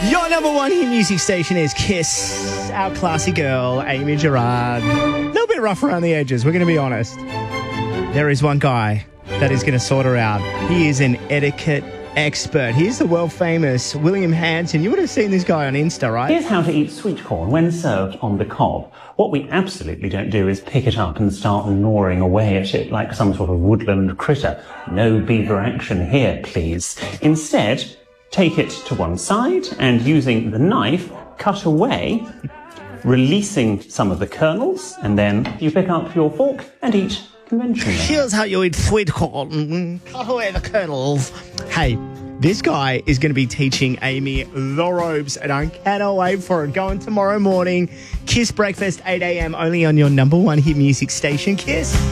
Your number one hit music station is Kiss. Our classy girl, Amy Gerard. A little bit rough around the edges, we're going to be honest. There is one guy that is going to sort her out. He is an etiquette expert. He's the world-famous William Hanson. You would have seen this guy on Insta, right? Here's how to eat sweet corn when served on the cob. What we absolutely don't do is pick it up and start gnawing away at it like some sort of woodland critter. No beaver action here, please. Instead, take it to one side and using the knife, cut away, releasing some of the kernels, and then you pick up your fork and eat conventionally. Here's how you eat sweet corn. Cut away the kernels. Hey, this guy is going to be teaching Amy the ropes, and I cannot wait for it. Going tomorrow morning. Kiss Breakfast, 8 a.m. only on your number one hit music station, Kiss.